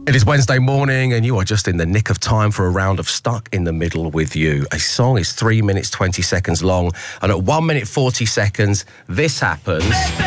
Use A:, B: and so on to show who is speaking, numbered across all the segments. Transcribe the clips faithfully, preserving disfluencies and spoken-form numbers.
A: It is Wednesday morning and you are just in the nick of time for a round of Stuck in the Middle with You. A song is three minutes twenty seconds long and at one minute forty seconds this happens.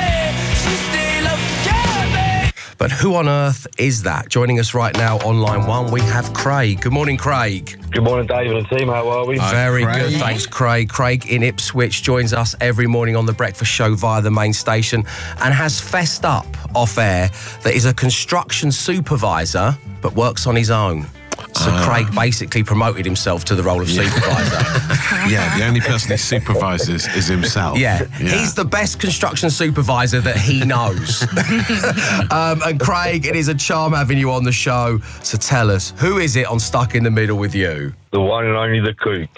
A: But who on earth is that? Joining us right now on line one we have Craig. Good morning, Craig.
B: Good morning, David and team. How are we?
A: Hi, Very
C: Craig.
A: good, thanks, Craig. Craig in Ipswich joins us every morning on The Breakfast Show via the main station and has fessed up off air that he's a construction supervisor but works on his own. So
C: Uh,
A: Craig basically promoted himself to the role of supervisor.
C: Yeah, the only person he supervises is himself.
A: Yeah, he's the best construction supervisor that he knows. um, and Craig, it is a charm having you on the show. So tell us, who is it on Stuck in the Middle with You?
B: The one and only The Kooks.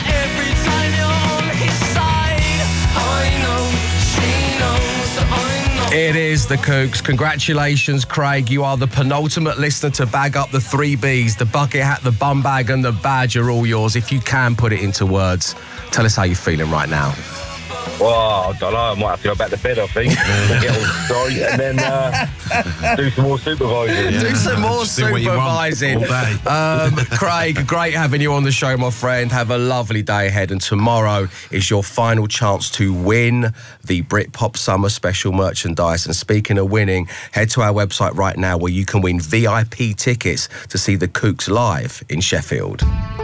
A: It is The Kooks. Congratulations, Craig. You are the penultimate listener to bag up the three Bs. The bucket hat, the bum bag and the badge are all yours. If you can put it into words, tell us how you're feeling right now.
B: Well, I don't know. I might have to go back to bed, I think. Get all sorry, and then uh, do some more supervising.
C: Yeah.
A: Do some more
C: Just do what you want
A: supervising.
C: all day.
A: Um, Craig, great having you on the show, my friend. Have a lovely day ahead. And tomorrow is your final chance to win the Britpop Summer Special merchandise. And speaking of winning, head to our website right now where you can win V I P tickets to see the Kooks live in Sheffield.